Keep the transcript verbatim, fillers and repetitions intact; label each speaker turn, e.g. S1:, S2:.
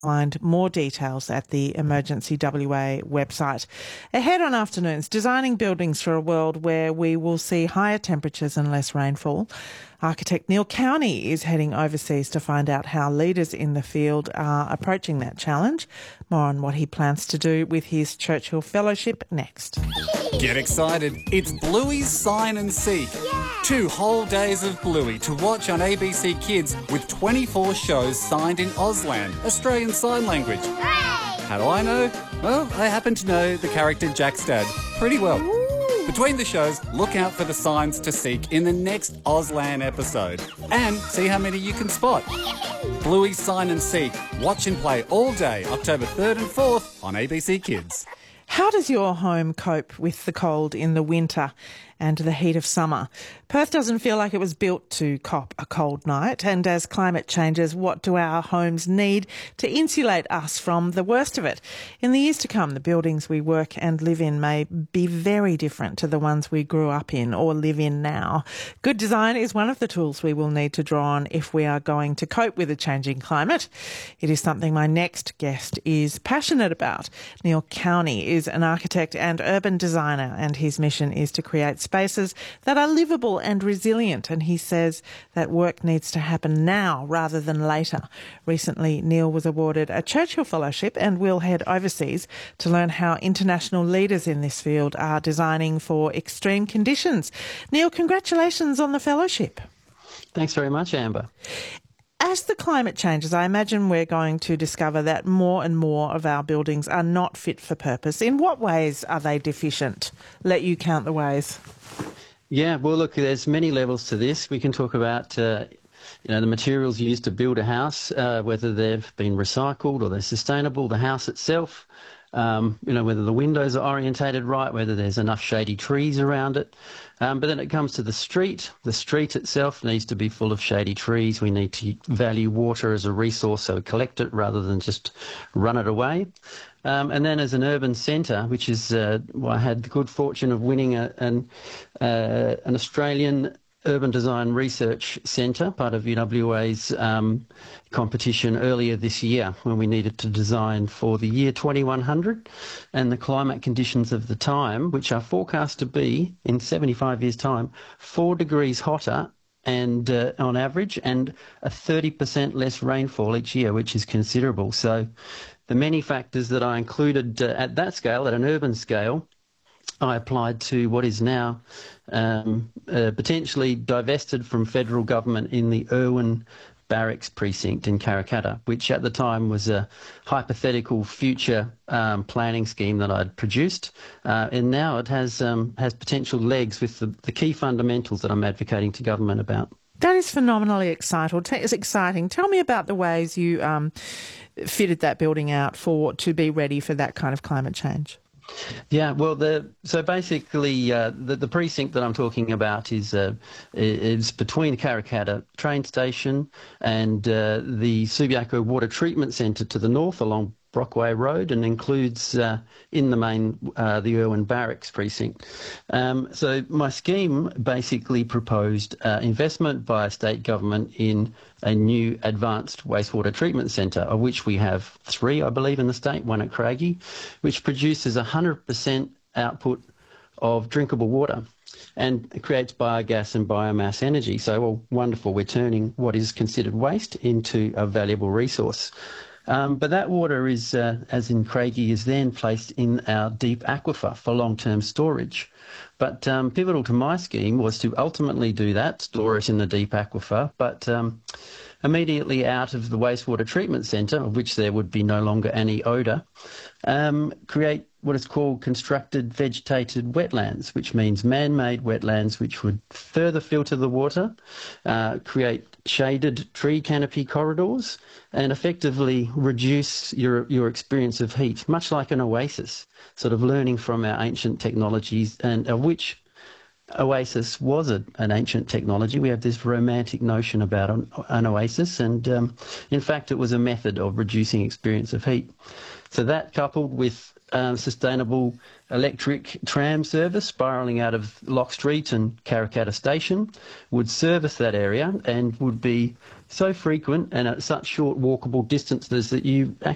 S1: Find more details at the Emergency W A website. Ahead on Afternoons, designing buildings for a world where we will see higher temperatures and less rainfall. Architect Neil Cowney is heading overseas to find out how leaders in the field are approaching that challenge. More on what he plans to do with his Churchill Fellowship next.
S2: Get excited. It's Bluey's Sign and Seek.
S3: Yeah.
S2: Two whole days of Bluey to watch on A B C Kids with twenty-four shows signed in Auslan, Australian Sign Language.
S3: Hooray!
S2: How do I know? Well, I happen to know the character Jack's dad pretty well.
S3: Ooh.
S2: Between the shows, look out for the signs to seek in the next Auslan episode and see how many you can spot. Bluey's Sign and Seek. Watch and play all day, October third and fourth on A B C Kids.
S1: How does your home cope with the cold in the winter and the heat of summer? Perth doesn't feel like it was built to cop a cold night, and as climate changes, what do our homes need to insulate us from the worst of it? In the years to come, the buildings we work and live in may be very different to the ones we grew up in or live in now. Good design is one of the tools we will need to draw on if we are going to cope with a changing climate. It is something my next guest is passionate about. Neil Cowney is an architect and urban designer, and his mission is to create spaces that are livable and resilient, and he says that work needs to happen now rather than later. Recently, Neil was awarded a Churchill Fellowship and will head overseas to learn how international leaders in this field are designing for extreme conditions. Neil, congratulations on the fellowship.
S4: Thanks very much, Amber.
S1: As the climate changes, I imagine we're going to discover that more and more of our buildings are not fit for purpose. In what ways are they deficient? Let you count the ways.
S4: Yeah, well, look, there's many levels to this. We can talk about uh, you know, the materials used to build a house, uh, whether they've been recycled or they're sustainable, the house itself, um, you know, whether the windows are orientated right, whether there's enough shady trees around it. Um, but then it comes to the street. The street itself needs to be full of shady trees. We need to value water as a resource, so collect it rather than just run it away. Um, and then as an urban centre, which is, uh, well, I had the good fortune of winning a, an, uh, an Australian Urban Design Research Centre, part of U W A's um, competition earlier this year, when we needed to design for the year twenty-one hundred and the climate conditions of the time, which are forecast to be, in seventy-five years' time, four degrees hotter and uh, on average, and a thirty percent less rainfall each year, which is considerable. So the many factors that I included uh, at that scale, at an urban scale, I applied to what is now um, uh, potentially divested from federal government in the Irwin Barracks precinct in Karrakatta, which at the time was a hypothetical future um, planning scheme that I'd produced, uh, and now it has um, has potential legs with the, the key fundamentals that I'm advocating to government about.
S1: That is phenomenally exciting. It's exciting. Tell me about the ways you um, fitted that building out for to be ready for that kind of climate change.
S4: Yeah, well, the so basically uh, the, the precinct that I'm talking about is uh, is between Karrakatta train station and uh, the Subiaco Water Treatment Centre to the north along Brockway Road, and includes uh, in the main uh, the Irwin Barracks precinct. Um, so my scheme basically proposed uh, investment by state government in a new advanced wastewater treatment centre, of which we have three, I believe, in the state, one at Craigie, which produces one hundred percent output of drinkable water and creates biogas and biomass energy. So, well, wonderful, we're turning what is considered waste into a valuable resource. Um, but that water is, uh, as in Craigie, is then placed in our deep aquifer for long-term storage. But um, pivotal to my scheme was to ultimately do that, store it in the deep aquifer, but um, immediately out of the wastewater treatment centre, of which there would be no longer any odour, um, create what is called constructed vegetated wetlands, which means man-made wetlands which would further filter the water, uh, create shaded tree canopy corridors, and effectively reduce your, your experience of heat, much like an oasis, sort of learning from our ancient technologies, and of which oasis was a, an ancient technology. We have this romantic notion about an, an oasis, and um, in fact it was a method of reducing experience of heat. So that, coupled with um, sustainable electric tram service spiralling out of Lock Street and Karrakatta Station, would service that area and would be so frequent and at such short walkable distances that you